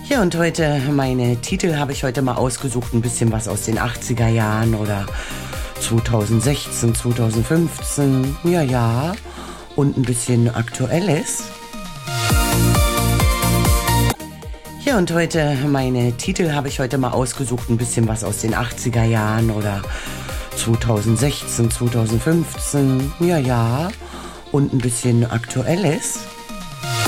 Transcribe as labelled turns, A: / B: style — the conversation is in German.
A: Ja, und heute, meine Titel habe ich heute mal ausgesucht, ein bisschen was aus den 80er Jahren oder 2016, 2015, ja, und ein bisschen Aktuelles. Ja, und heute, meine Titel habe ich heute mal ausgesucht, ein bisschen was aus den 80er Jahren oder 2016, 2015, ja, und ein bisschen Aktuelles.